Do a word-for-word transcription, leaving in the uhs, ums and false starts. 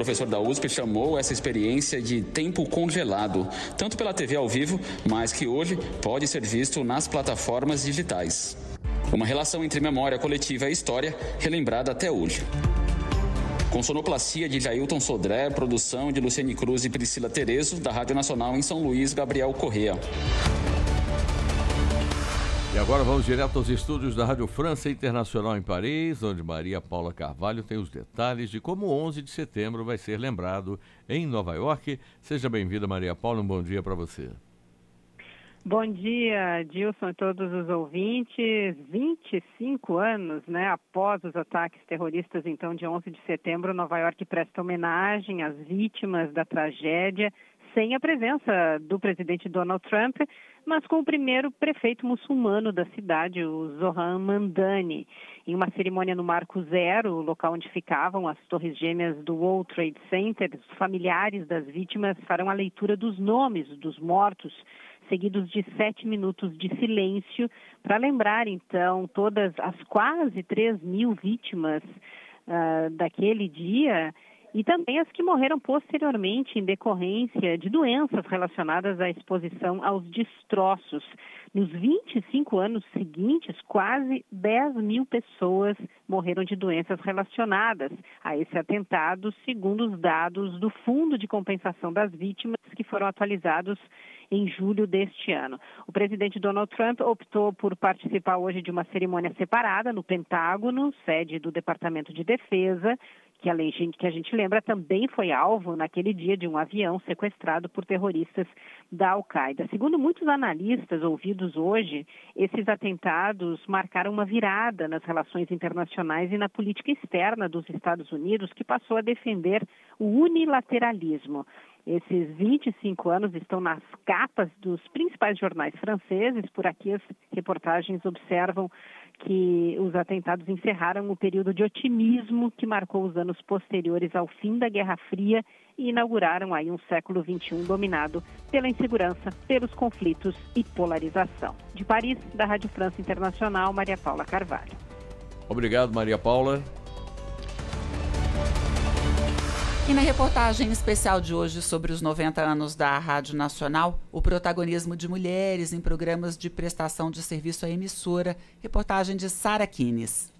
professor da U S P chamou essa experiência de tempo congelado, tanto pela T V ao vivo, mas que hoje pode ser visto nas plataformas digitais. Uma relação entre memória coletiva e história relembrada até hoje. Com sonoplastia de Jailton Sodré, produção de Luciane Cruz e Priscila Terezo, da Rádio Nacional em São Luís, Gabriel Correa. E agora vamos direto aos estúdios da Rádio França Internacional em Paris, onde Maria Paula Carvalho tem os detalhes de como o onze de setembro vai ser lembrado em Nova York. Seja bem-vinda, Maria Paula, um bom dia para você. Bom dia, Dilson e todos os ouvintes. vinte e cinco anos, né, após os ataques terroristas, então, de onze de setembro, Nova York presta homenagem às vítimas da tragédia, sem a presença do presidente Donald Trump, mas com o primeiro prefeito muçulmano da cidade, o Zohran Mamdani. Em uma cerimônia no Marco Zero, o local onde ficavam as torres gêmeas do World Trade Center, os familiares das vítimas farão a leitura dos nomes dos mortos, seguidos de sete minutos de silêncio, para lembrar, então, todas as quase três mil vítimas uh, daquele dia, e também as que morreram posteriormente em decorrência de doenças relacionadas à exposição aos destroços. Nos vinte e cinco anos seguintes, quase dez mil pessoas morreram de doenças relacionadas a esse atentado, segundo os dados do Fundo de Compensação das Vítimas, que foram atualizados em julho deste ano. O presidente Donald Trump optou por participar hoje de uma cerimônia separada no Pentágono, sede do Departamento de Defesa, que além de que a gente lembra também foi alvo naquele dia de um avião sequestrado por terroristas da Al-Qaeda. Segundo muitos analistas ouvidos hoje, esses atentados marcaram uma virada nas relações internacionais e na política externa dos Estados Unidos, que passou a defender o unilateralismo. Esses vinte e cinco anos estão nas capas dos principais jornais franceses. Por aqui as reportagens observam que os atentados encerraram o período de otimismo que marcou os anos posteriores ao fim da Guerra Fria e inauguraram aí um século vinte e um dominado pela insegurança, pelos conflitos e polarização. De Paris, da Rádio França Internacional, Maria Paula Carvalho. Obrigado, Maria Paula. E na reportagem especial de hoje sobre os noventa anos da Rádio Nacional, o protagonismo de mulheres em programas de prestação de serviço à emissora, reportagem de Sara Kines.